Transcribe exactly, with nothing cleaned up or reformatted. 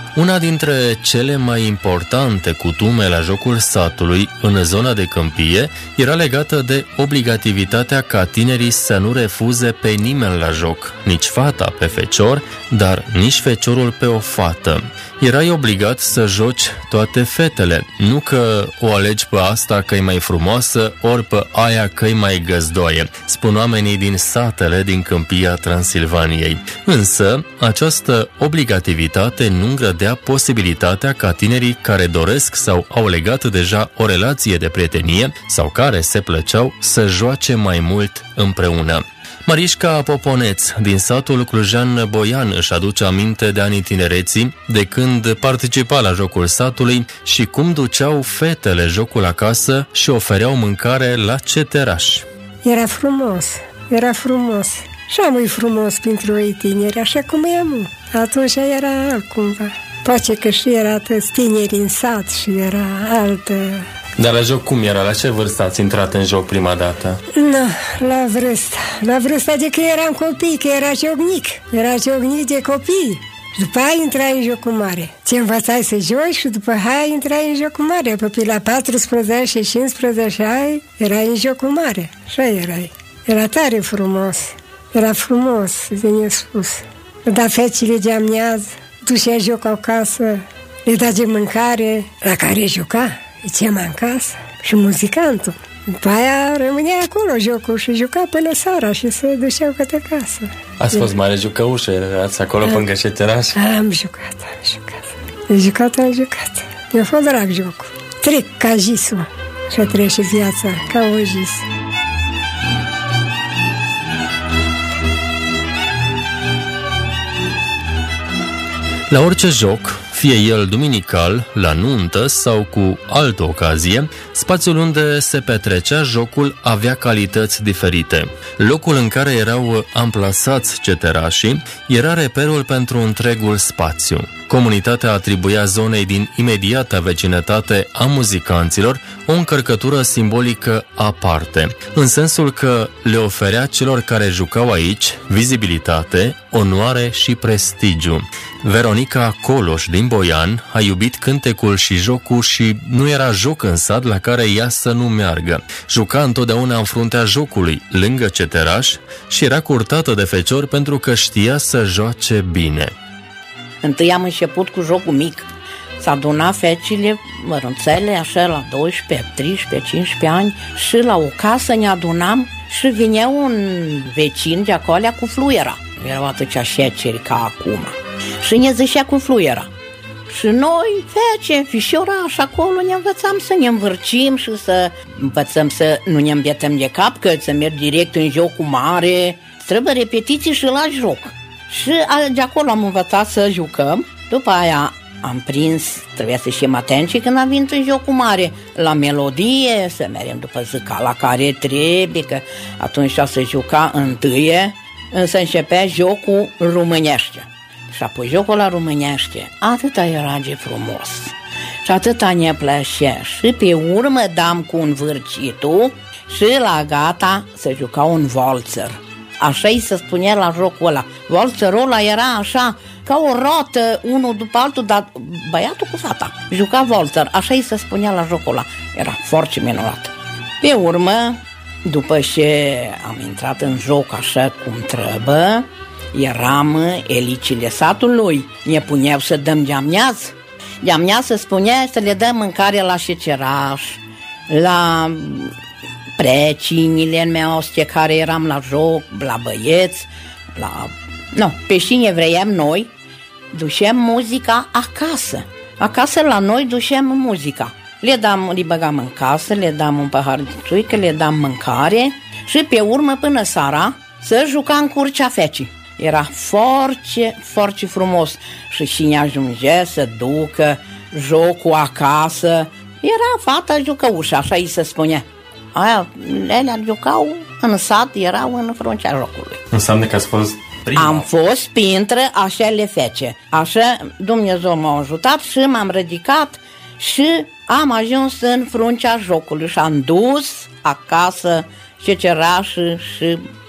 Una dintre cele mai importante cutume la jocul satului în zona de câmpie era legată de obligativitatea ca tinerii să nu refuze pe nimeni la joc, nici fata pe fecior, dar nici feciorul pe o fată. Erai obligat să joci toate fetele, nu că o alegi pe asta că e mai frumoasă, ori pe aia că e mai găzdoaie, spun oamenii din satele din câmpia Transilvaniei. Însă, această obligativitate nu îngrădea posibilitatea ca tinerii care doresc sau au legat deja o relație de prietenie sau care se plăceau să joace mai mult împreună. Marișca Poponeț, din satul Clujan-Boian, își aduce aminte de anii tinereții, de când participa la jocul satului și cum duceau fetele jocul acasă și ofereau mâncare la ceteraș. Era frumos, era frumos. Și am frumos pentru ei tineri, așa cum e amu. Atunci era altcumva. Poate că și era toți tineri în sat și era altă... Dar la joc cum era? La ce vârstă ați intrat în joc prima dată? Nu, la vârsta. La vârsta de că eram copii, că era ciocnic. Era ciocnic de copii. Și după aia intrai în jocul mare. Ți învățai să joci și după aia intrai în jocul mare. Pe la paisprezece și cincisprezece ani erai în jocul mare. Așa erai. Era tare frumos. Era frumos, de nespus. Da fecile de amiază, ducea joc acasă, le da de mâncare, la care juca, îi chema în casă și muzicantul. După aia rămânea acolo jocul și juca până seara și se duceau către casă. Ați fost mare jucăușă, erați acolo am, pe ceteraș? Am jucat, am jucat. Am jucat, am jucat. Mi-a fost drag jocul. Trec ca jisul și trece viața ca o jis. La orice joc, fie el duminical, la nuntă sau cu altă ocazie, spațiul unde se petrecea jocul avea calități diferite. Locul în care erau amplasați ceterașii era reperul pentru întregul spațiu. Comunitatea atribuia zonei din imediata vecinătate a muzicanților o încărcătură simbolică aparte, în sensul că le oferea celor care jucau aici vizibilitate, onoare și prestigiu. Veronica Coloș din Boian a iubit cântecul și jocul și nu era joc în sat la care ea să nu meargă. Juca întotdeauna în fruntea jocului, lângă ceteraș, și era curtată de fecior pentru că știa să joace bine. Întâi am început cu jocul mic. S-a adunat fecile, mărunțele, așa la doisprezece, treisprezece, cincisprezece ani și la o casă ne adunam și vinea un vecin de acolo cu fluiera. Erau atâția șeceri ca acum. Și ne zicea cu fluiera. Și noi, fece, fișorași, acolo ne învățam să ne învârcim și să învățăm să nu ne îmbietăm de cap, că să merg direct în jocul mare. Trebuie repetiții și la joc. Și de acolo am învățat să jucăm. După aia am prins, trebuia să știm atenție când am venit în jocul mare, la melodie, să mergem după zicala care trebuie, că atunci se juca întâie, însă începea jocul românește. Și apoi jocul la românește, atâta era de frumos și atâta ne plăcea. Și pe urmă dam cu învârcitul și la gata se juca un valzer. Așa îi se spunea la jocul ăla. Valțărul ăla era așa, ca o roată, unul după altul, dar băiatul cu fata juca valțăr. Așa îi se spunea la jocul ăla. Era foarte minunat. Pe urmă, după ce am intrat în joc așa cum trebuie, eram elicile satului. Ne puneau să dăm de-amiază. De-amiază spunea să le dăm mâncare la șeceraș, la precinile noastre care eram la joc, la băieți, la... Nu, pe cine vreiam noi, ducem muzica acasă. Acasă la noi ducem muzica. Le dam, le băgam în casă, le dam un pahar de țuică, le dam mâncare și pe urmă până seara să jucam curcea fecii. Era foarte, foarte frumos și cine ajungea să ducă jocul acasă, era fata jucăușă, așa îi se spunea. Aia, ele jucau în sat, erau în fruntea jocului. Înseamnă că ați fost prima. Am fost printre acele fece. Așa Dumnezeu m-a ajutat și m-am ridicat și am ajuns în fruntea jocului și am dus acasă șecerașii și